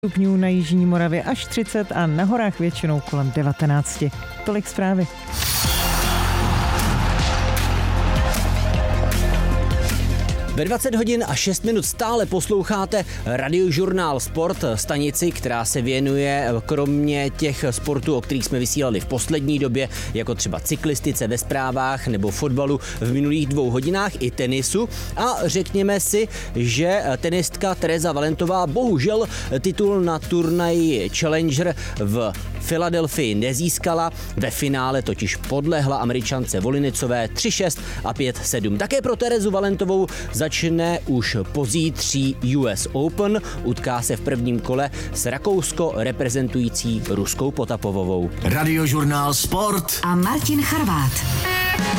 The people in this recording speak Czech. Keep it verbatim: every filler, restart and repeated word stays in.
stupňů, na jižní Moravě až třicet a na horách většinou kolem devatenáct. Tolik zprávy. Ve dvacet hodin a šest minut stále posloucháte Radiožurnál Sport, stanici, která se věnuje kromě těch sportů, o kterých jsme vysílali v poslední době, jako třeba cyklistice ve zprávách nebo fotbalu v minulých dvou hodinách, i tenisu. A řekněme si, že tenistka Tereza Valentová bohužel titul na turnaji Challenger v Filadelfii nezískala. Ve finále totiž podlehla Američance Volinicové tři šest a pět sedm. Také pro Terezu Valentovou začne už pozítří U S Open. Utká se v prvním kole s Rakousko reprezentující Ruskou Potapovovou. Radiožurnál Sport a Martin Charvát.